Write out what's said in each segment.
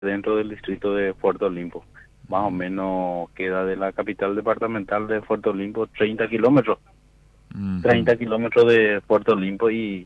dentro del distrito de Puerto Limpo. Más o menos queda de la capital departamental de Puerto Limpo 30 kilómetros. Ujú. 30 kilómetros de Puerto Limpo y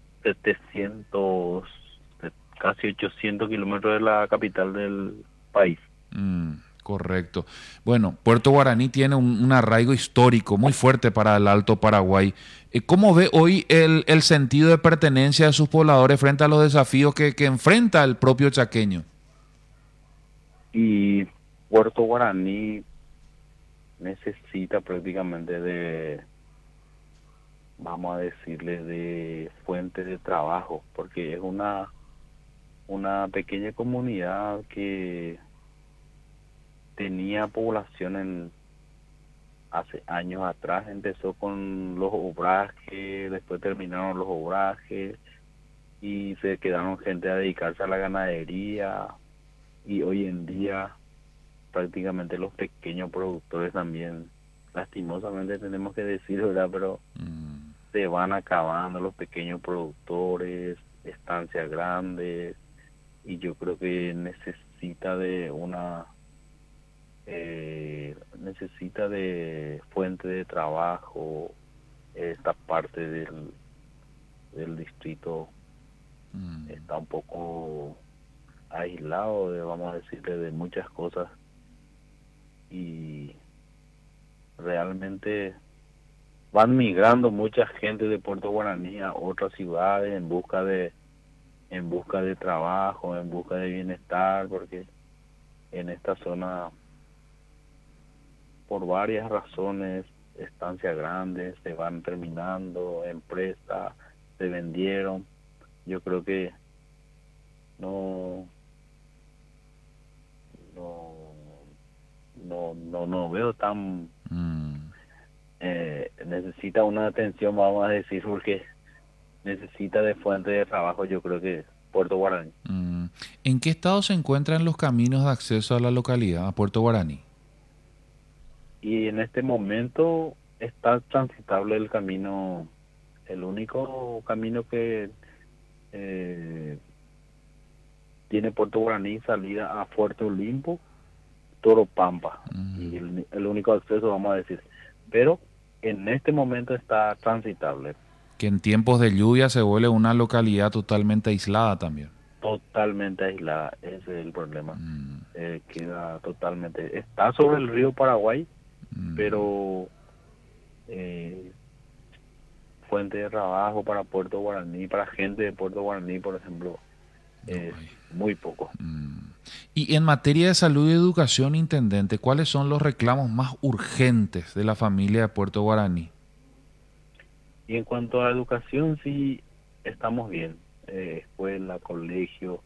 700, casi 800 kilómetros de la capital del país. Correcto. Bueno, Puerto Guaraní tiene un arraigo histórico muy fuerte para el Alto Paraguay. ¿Cómo ve hoy el sentido de pertenencia de sus pobladores frente a los desafíos que enfrenta el propio chaqueño? Y Puerto Guaraní necesita prácticamente de, vamos a decirle, de fuente de trabajo, porque es una pequeña comunidad que tenía población hace años atrás. Empezó con los obrajes, después terminaron los obrajes y se quedaron gente a dedicarse a la ganadería, y hoy en día prácticamente los pequeños productores también, lastimosamente tenemos que decir, ¿verdad? Pero se van acabando los pequeños productores, estancias grandes, y yo creo que necesita de fuente de trabajo esta parte del distrito. Está un poco aislado de, vamos a decirle, de muchas cosas, y realmente van migrando mucha gente de Puerto Guaraní a otras ciudades en busca de trabajo, en busca de bienestar, porque en esta zona, por varias razones, estancias grandes se van terminando, empresas se vendieron. Yo creo que no, no, no veo tan, Mm. necesita una atención, vamos a decir, porque necesita de fuente de trabajo, yo creo que Puerto Guaraní. Mm. ¿En qué estado se encuentran los caminos de acceso a la localidad, a Puerto Guaraní? Y en este momento está transitable el camino, el único camino que eh, tiene Puerto Guaraní salida a Fuerte Olimpo, Toropampa, y el único acceso, vamos a decir. Pero en este momento está transitable, Que en tiempos de lluvia se vuelve una localidad totalmente aislada también. totalmente aislada, ese es el problema. Queda totalmente, está sobre el río Paraguay, pero eh, fuente de trabajo para Puerto Guaraní, para gente de Puerto Guaraní, por ejemplo, No es hay. muy poco. Y en materia de salud y educación, intendente, ¿cuáles son los reclamos más urgentes de la familia de Puerto Guaraní? Y en cuanto a educación, sí, estamos bien. Escuela, colegio,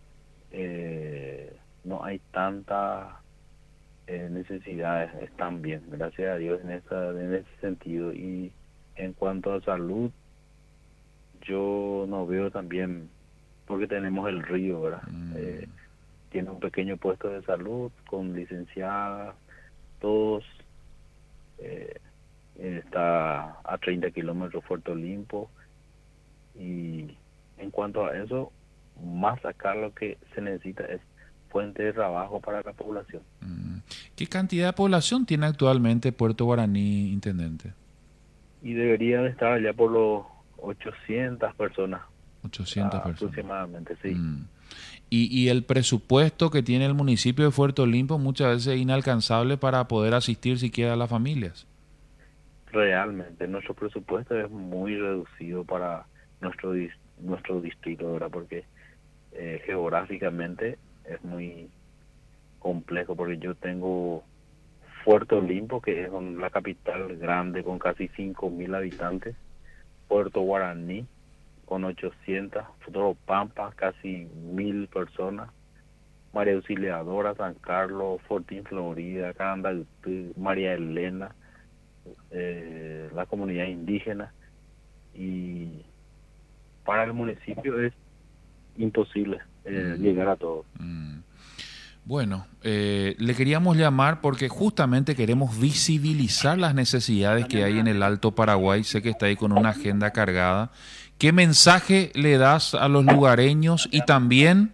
no hay tantas necesidades, están bien, gracias a Dios en ese sentido. Y en cuanto a salud, yo no veo también, porque tenemos el río, ¿verdad? Tiene un pequeño puesto de salud con licenciadas, todos, eh, está a 30 kilómetros Puerto Limpo. Y en cuanto a eso, más acá lo que se necesita es fuente de trabajo para la población. ¿Qué cantidad de población tiene actualmente Puerto Guaraní, intendente? Y debería de estar allá por los 800 personas 800 personas. aproximadamente, sí. Mm. Y el presupuesto que tiene el municipio de Puerto Limpo muchas veces es inalcanzable para poder asistir siquiera a las familias. Realmente nuestro presupuesto es muy reducido para nuestro distrito, ¿verdad? Porque geográficamente es muy complejo, porque yo tengo Puerto Olimpo, que es la capital grande con casi 5.000 habitantes, Puerto Guaraní con 800, Pampa casi 1.000 personas, María Auxiliadora, San Carlos, Fortín, Florida, Candaltú, María Elena, la comunidad indígena, y para el municipio es imposible llegar a todo. Bueno, le queríamos llamar porque justamente queremos visibilizar las necesidades que hay en el Alto Paraguay. Sé que está ahí con una agenda cargada. ¿Qué mensaje le das a los lugareños y también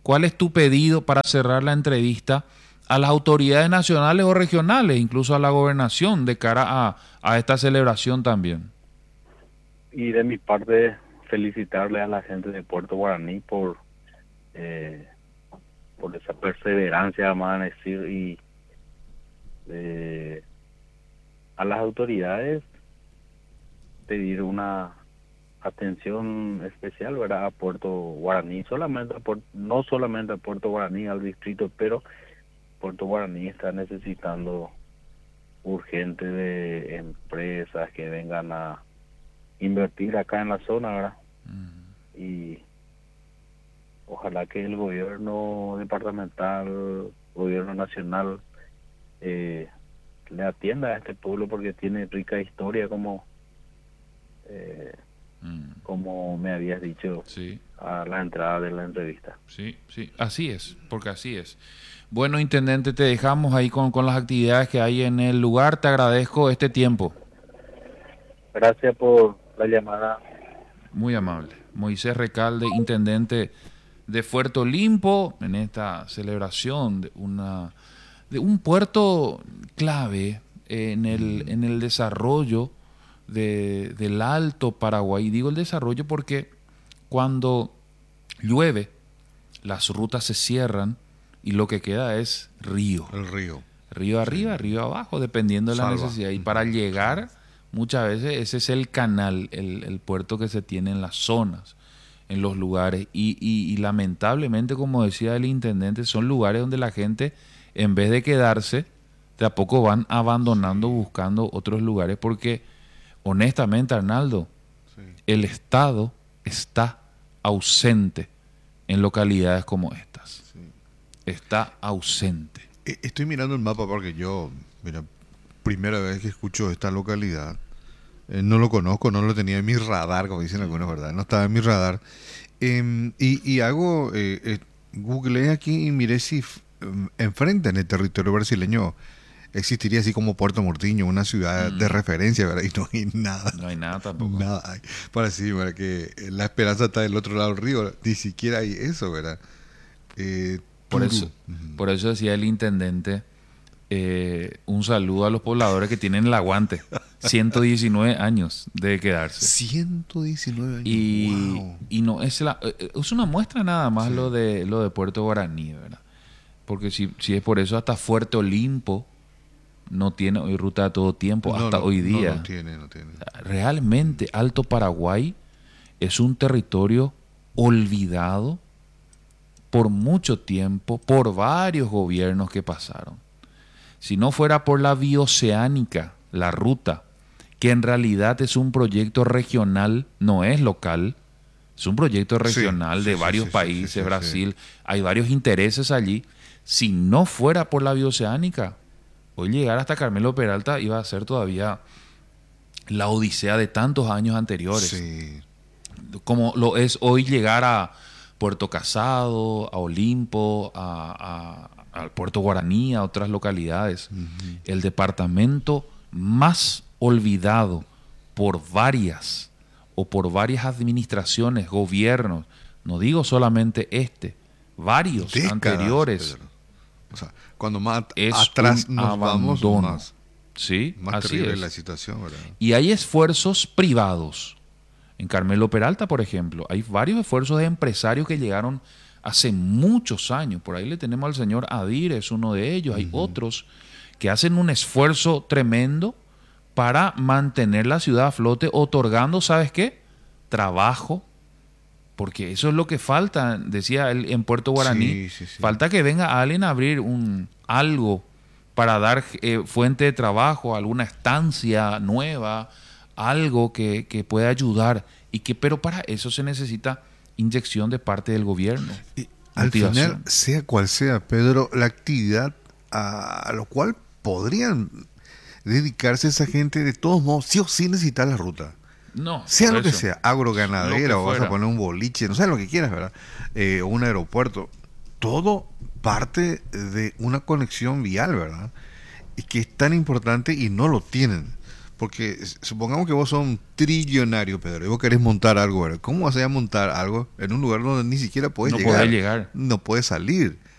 ¿cuál es tu pedido para cerrar la entrevista a las autoridades nacionales o regionales, incluso a la gobernación, de cara a esta celebración también? Y de mi parte, felicitarle a la gente de Puerto Guaraní eh, por esa perseverancia, vamos a decir, y a las autoridades pedir una atención especial, ¿verdad?, a Puerto Guaraní, no solamente a Puerto Guaraní, al distrito, pero Puerto Guaraní está necesitando urgente de empresas que vengan a invertir acá en la zona, ¿verdad? Y ojalá que el gobierno departamental, gobierno nacional, le atienda a este pueblo, porque tiene rica historia, como me habías dicho, Sí. a la entrada de la entrevista. Sí, sí, así es, porque así es. Bueno, intendente, te dejamos ahí con las actividades que hay en el lugar. Te agradezco este tiempo. Gracias por la llamada. Muy amable. Moisés Recalde, intendente de Puerto Olimpo, en esta celebración de un puerto clave en el desarrollo del Alto Paraguay. Digo el desarrollo porque cuando llueve, las rutas se cierran y lo que queda es río. El río. Río arriba, río abajo, dependiendo de la necesidad. Y para llegar, muchas veces ese es el canal, el puerto que se tiene en las zonas, en los lugares. Y lamentablemente, como decía el intendente, son lugares donde la gente, en vez de quedarse, de a poco van abandonando, buscando otros lugares, porque honestamente, Arnaldo, el Estado está ausente en localidades como estas. Está ausente. Estoy mirando el mapa porque mira, primera vez que escucho esta localidad. No lo conozco, no lo tenía en mi radar, como dicen algunos, ¿verdad? No estaba en mi radar. Googleé aquí y miré si enfrente en el territorio brasileño existiría así como Puerto Mortiño, una ciudad de referencia, ¿verdad? Y no hay nada. No hay nada tampoco. Nada hay. Para que la esperanza está del otro lado del río, ni siquiera hay eso, ¿verdad? Por eso decía el intendente, un saludo a los pobladores que tienen el aguante. 119 años de quedarse. 119 años. Y no es una muestra nada más Sí. lo de Puerto Guaraní, ¿verdad? Porque si es por eso, hasta Fuerte Olimpo no tiene hoy ruta de todo tiempo, hasta hoy día. No tiene. Realmente Alto Paraguay es un territorio olvidado por mucho tiempo, por varios gobiernos que pasaron. Si no fuera por la bioceánica, la ruta, que en realidad es un proyecto regional, no es local, es un proyecto regional de varios países, Brasil, hay varios intereses allí. Si no fuera por la bioceánica, hoy llegar hasta Carmelo Peralta iba a ser todavía la odisea de tantos años anteriores. Sí. Como lo es hoy llegar a Puerto Casado, a Olimpo, al Puerto Guaraní, a otras localidades. El departamento más olvidado por varias administraciones, gobiernos, no digo solamente varios Décadas, anteriores. Pedro. O sea, cuando más Es atrás un nos vamos, abandono. Sí, más así terrible es. la situación, ¿verdad? Y hay esfuerzos privados. En Carmelo Peralta, por ejemplo, hay varios esfuerzos de empresarios que llegaron hace muchos años. Por ahí le tenemos al señor Adir, es uno de ellos. Hay otros que hacen un esfuerzo tremendo para mantener la ciudad a flote, otorgando, ¿sabes qué? Trabajo. Porque eso es lo que falta, decía él en Puerto Guaraní. Sí. Falta que venga alguien a abrir algo para dar fuente de trabajo, alguna estancia nueva, algo que pueda ayudar. Pero para eso se necesita inyección de parte del gobierno. Y al final, sea cual sea, Pedro, la actividad a lo cual podrían dedicarse esa gente, de todos modos, sí o sí necesita la ruta. No, Sea por lo que eso. sea, agroganadera, o vas fuera. a poner un boliche, no sé lo que quieras, ¿verdad? O un aeropuerto. Todo parte de una conexión vial, ¿verdad? Y que es tan importante y no lo tienen. Porque supongamos que vos sos un trillonario, Pedro, y vos querés montar algo, ¿verdad? ¿Cómo vas a montar algo en un lugar donde ni siquiera podés No llegar? podés llegar. No puedes salir.